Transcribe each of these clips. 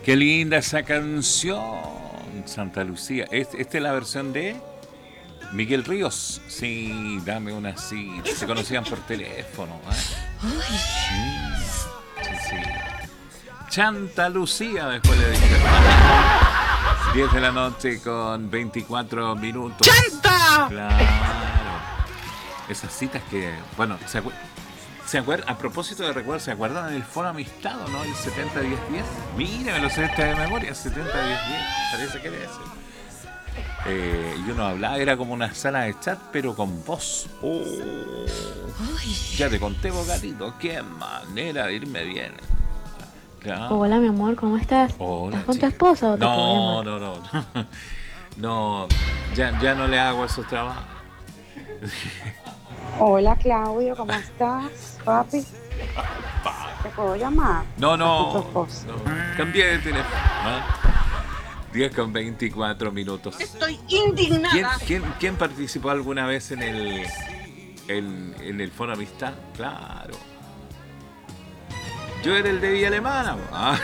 Qué linda esa canción, Santa Lucía. Esta es la versión de Miguel Ríos. Sí, dame una cita. Se conocían por teléfono. Sí, sí. Santa Lucía, después le dije. 10 de la noche con 24 minutos. ¡Chanta! Claro. Esas citas que, bueno, ¿se acuerdan? A propósito de recuerdos, ¿se acuerdan del Foro Amistad, no? El 70-10-10. Mira, me lo sé de memoria, 70-10-10. Parece que era ese. Y uno hablaba, era como una sala de chat, pero con voz. Oh. Ya te conté, Bocatito, qué manera de irme bien. Claro. Hola, mi amor, ¿cómo estás? Hola, ¿Estás con tu chica. esposa o te No, puedo llamar? no, no. No, ya no le hago esos trabajos. Hola Claudio, ¿cómo estás, papi? ¿Te puedo llamar? No, ¿Estás con tu no, esposa? no. Cambié de teléfono. 10 con 24 minutos. Estoy indignada. ¿Quién participó alguna vez en el Foro Amistad? Claro. Yo era el de Villa Alemana.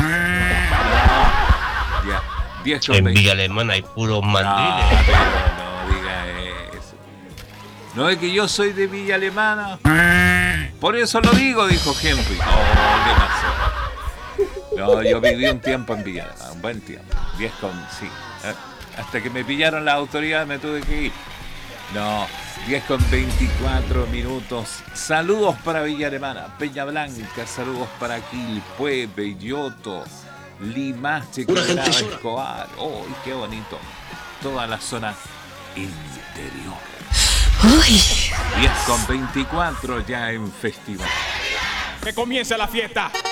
Ya. 10 con En 20. Villa Alemana hay puros mandiles. Pero no diga eso. No es que yo soy de Villa Alemana. Por eso lo digo, dijo Henry. Oh, ¿qué pasó? No, yo viví un tiempo en Villa Alemana, un buen tiempo. 10 con, sí. Hasta que me pillaron las autoridades me tuve que ir. No, 10 con 24 minutos. Saludos para Villa Alemana, Peña Blanca, saludos para Quilpué, Belloto, Limache, Colorado, Escobar. ¡Oh, qué bonito! Toda la zona interior. 10 con 24 ya en festival. ¡Que comience la fiesta!